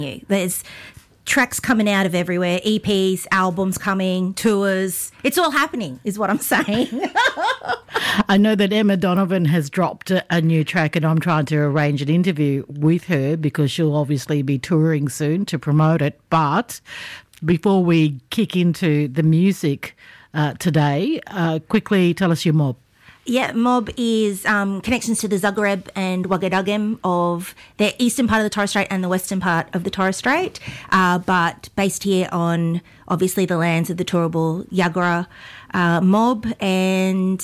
There's tracks coming out of everywhere, EPs, albums coming, tours. It's all happening is what I'm saying. I know that Emma Donovan has dropped a new track, and I'm trying to arrange an interview with her because she'll obviously be touring soon to promote it. But before we kick into the music today, quickly tell us your mob. Yeah, Mob is connections to the Zagreb and Ouagadugem of the eastern part of the Torres Strait and the western part of the Torres Strait, but based here on obviously the lands of the Turrbal Yagara mob. And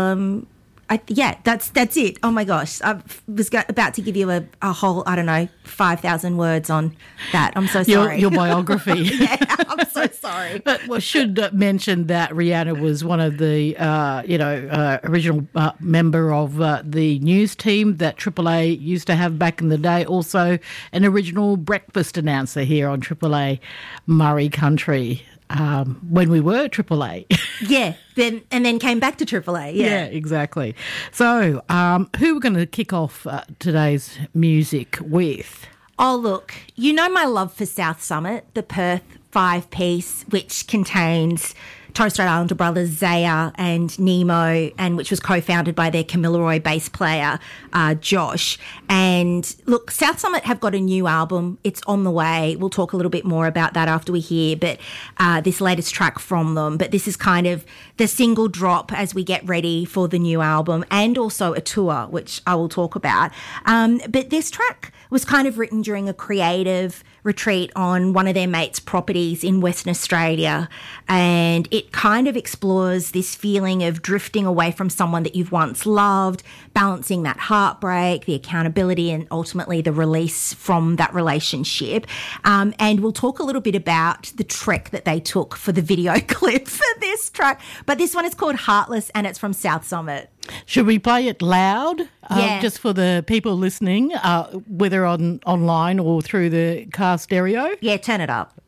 that's it. Oh my gosh, I was about to give you a whole 5,000 words on that. I'm so sorry. Your biography. Yeah, I'm so sorry. But we should mention that Rihanna was one of the original member of the news team that Triple A used to have back in the day. Also, an original breakfast announcer here on Triple A Murray Country. When we were Triple A. Yeah, then came back to Triple A. Yeah, exactly. So, who we're going to kick off today's music with? Oh, look, you know my love for South Summit, the Perth 5-piece, which contains Torres Strait Islander brothers Zaya and Nemo, and which was co-founded by their Kamilaroi bass player, Josh. And look, South Summit have got a new album. It's on the way. We'll talk a little bit more about that after we hear this latest track from them. But this is kind of the single drop as we get ready for the new album, and also a tour, which I will talk about. But this track was kind of written during a creative retreat on one of their mates' properties in Western Australia, and it kind of explores this feeling of drifting away from someone that you've once loved, balancing that heartbreak, the accountability, and ultimately the release from that relationship. And we'll talk a little bit about the trek that they took for the video clip for this track. But this one is called Heartless, and it's from South Summit. Should we play it loud? Yeah. Just for the people listening, whether online or through the car stereo? Yeah, turn it up.